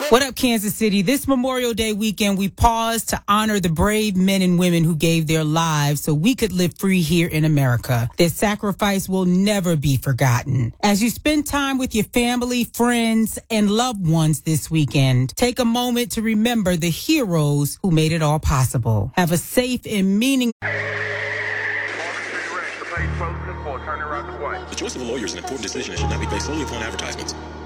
What up, Kansas City? This Memorial Day weekend, we pause to honor the brave men and women who gave their lives so we could live free here in America. Their sacrifice will never be forgotten. As you spend time with your family, friends, and loved ones this weekend, take a moment to remember the heroes who made it all possible. Have a safe and meaningful... The choice of a lawyer is an important decision and should not be based solely upon advertisements.